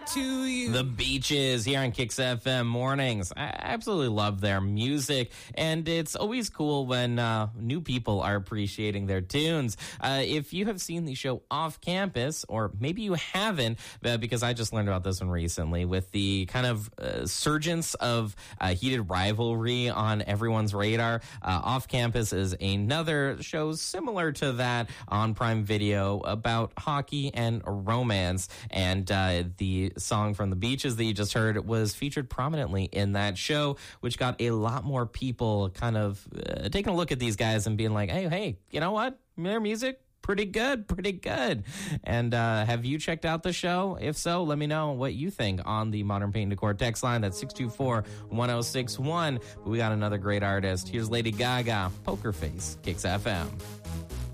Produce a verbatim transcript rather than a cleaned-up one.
to you. The Beaches here on Kicks F M mornings. I absolutely love their music, and it's always cool when uh, new people are appreciating their tunes. Uh, if you have seen the show Off Campus, or maybe you haven't, uh, because I just learned about this one recently, with the kind of uh, surgence of uh, heated rivalry on everyone's radar, uh, Off Campus is another show similar to that on Prime Video about hockey and romance, and uh, the song from the Beaches that you just heard was featured prominently in that show, which got a lot more people kind of uh, taking a look at these guys and being like, hey, hey, you know what? Their music, pretty good, pretty good. And uh, have you checked out the show? If so, let me know what you think on the Modern Paint and Decor text line. That's six two four, one oh six one. But we got another great artist. Here's Lady Gaga, Poker Face, Kicks F M.